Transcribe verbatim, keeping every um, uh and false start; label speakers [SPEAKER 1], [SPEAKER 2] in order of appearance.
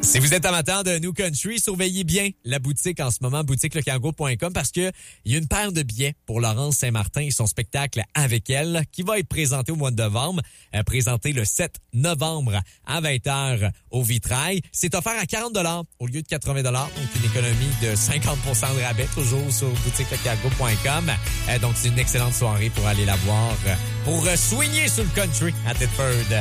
[SPEAKER 1] Si vous êtes amateur de New Country, surveillez bien la boutique en ce moment, boutique le cargo point com, parce que il y a une paire de billets pour Laurence Saint-Martin et son spectacle Avec elle, qui va être présenté au mois de novembre, euh, présenté le sept novembre à vingt heures au Vitrail. C'est offert à quarante dollars au lieu de quatre-vingts dollars, donc une économie de cinquante pour cent de rabais, toujours sur boutique le cargo point com. Euh, donc c'est une excellente soirée pour aller la voir, euh, pour euh, swinguer sur le country à Thetford.